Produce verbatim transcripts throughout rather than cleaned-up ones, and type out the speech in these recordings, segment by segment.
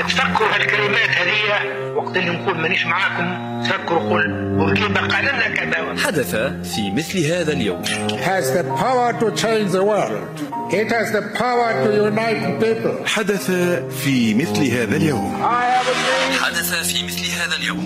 تفكروا هالكلمات هذه وقت اللي نقول مانيش معاكم. تفكروا قل بورقيبة قال لنا كذا. حدث في مثل هذا اليوم. has the power to change the world. It has the power to unite people. حدث في مثل هذا اليوم. حدث في مثل هذا اليوم.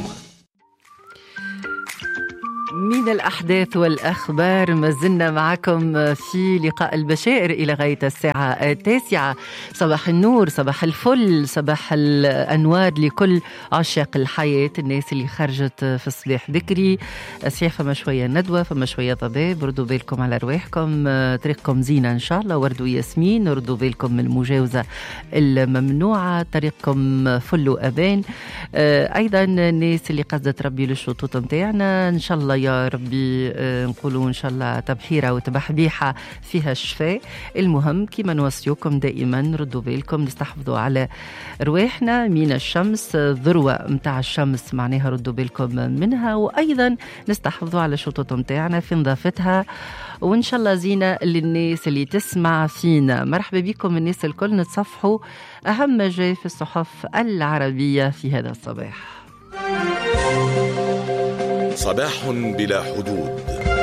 من الأحداث والأخبار ما زلنا معكم في لقاء البشائر إلى غاية الساعة التاسعة. صباح النور، صباح الفل، صباح الأنوار لكل عشاق الحياة، الناس اللي خرجت في الصباح بكري. صحيح فما شوية ندوة، فما شوية ضباب، ردوا بالكم على رواحكم، طريقكم زينة إن شاء الله، وردوا ياسمين، ردوا بالكم من المجاوزة الممنوعة، طريقكم فل وأبان. أيضا الناس اللي قصدت تربي للشطوط متاعنا إن شاء الله يا ربي نقولوا إن شاء الله تبحيرة وتبحبيحة فيها الشفاء. المهم كما نوصيكم دائما ردوا بالكم، نستحفظوا على رواحنا من الشمس، ذروة متاع الشمس معناها ردوا بالكم منها، وأيضا نستحفظوا على الشطوط متاعنا في نظافتها، وإن شاء الله زينة للناس اللي تسمع فينا. مرحبا بكم الناس الكل، نتصفحوا أهم ما جاء في الصحف العربية في هذا الصباح. صباح بلا حدود.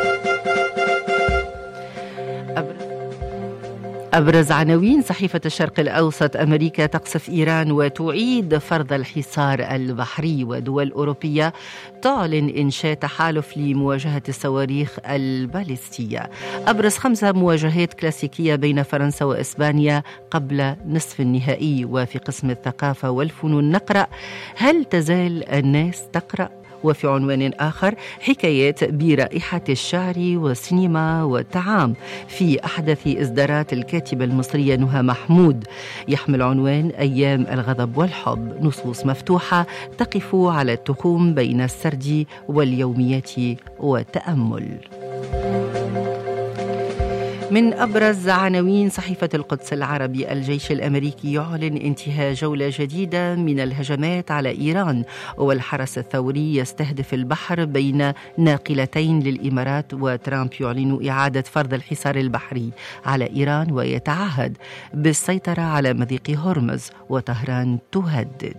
أبرز عناوين صحيفة الشرق الأوسط: أمريكا تقصف إيران وتعيد فرض الحصار البحري، ودول أوروبية تعلن إنشاء تحالف لمواجهة الصواريخ الباليستية. أبرز خمسة مواجهات كلاسيكية بين فرنسا وإسبانيا قبل نصف النهائي. وفي قسم الثقافة والفنون نقرأ: هل تزال الناس تقرأ؟ وفي عنوان آخر: حكايات برائحة الشعر والسينما والطعام في أحدث إصدارات الكاتبة المصرية نهى محمود، يحمل عنوان أيام الغضب والحب، نصوص مفتوحة تقف على التخوم بين السرد واليوميات والتأمل. من أبرز عناوين صحيفة القدس العربي: الجيش الأمريكي يعلن انتهاء جولة جديدة من الهجمات على إيران، والحرس الثوري يستهدف البحر بين ناقلتين للإمارات، وترامب يعلن إعادة فرض الحصار البحري على إيران ويتعهد بالسيطرة على مضيق هرمز، وطهران تهدد.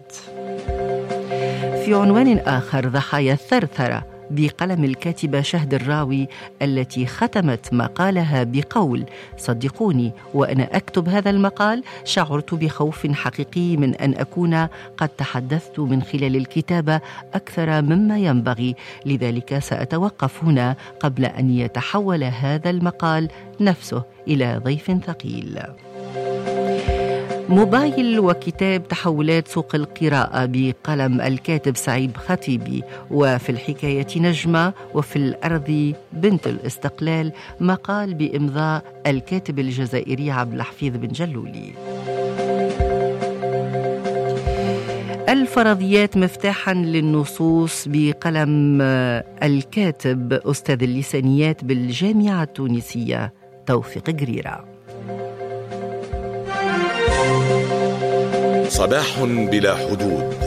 في عنوان آخر: ضحايا الثرثرة بقلم الكاتبة شهد الراوي التي ختمت مقالها بقول: صدقوني وأنا أكتب هذا المقال شعرت بخوف حقيقي من أن أكون قد تحدثت من خلال الكتابة أكثر مما ينبغي، لذلك سأتوقف هنا قبل أن يتحول هذا المقال نفسه إلى ضيف ثقيل. موبايل وكتاب تحولات سوق القراءة بقلم الكاتب سعيد خطيبي. وفي الحكاية نجمة، وفي الأرض بنت الاستقلال، مقال بإمضاء الكاتب الجزائري عبد الحفيظ بن جلولي. الفرضيات مفتاحا للنصوص بقلم الكاتب أستاذ اللسانيات بالجامعة التونسية توفيق قريرة. صباح بلا حدود.